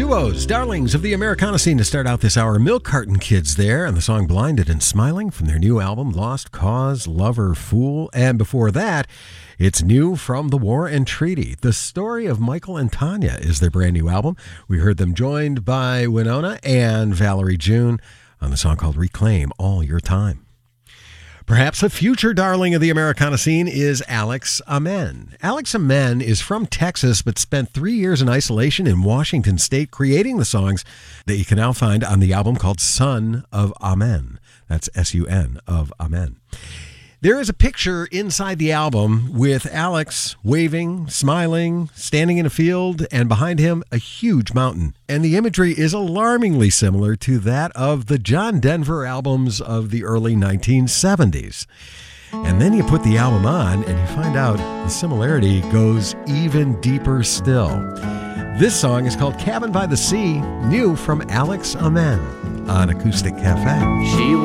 Duos, darlings of the Americana scene to start out this hour. Milk Carton Kids there, and the song Blinded and Smiling from their new album, Lost Cause, Lover, Fool. And before that, it's new from The War and Treaty. The Story of Michael and Tanya is their brand new album. We heard them joined by Winona and Valerie June on the song called Reclaim All Your Time. Perhaps a future darling of the Americana scene is Alex Amen. Alex Amen is from Texas, but spent 3 years in isolation in Washington State creating the songs that you can now find on the album called Son of Amen. That's S-U-N of Amen. There is a picture inside the album with Alex waving, smiling, standing in a field, and behind him a huge mountain. And the imagery is alarmingly similar to that of the John Denver albums of the early 1970s. And then you put the album on and you find out the similarity goes even deeper still. This song is called Cabin by the Sea, new from Alex Amen on Acoustic Cafe. She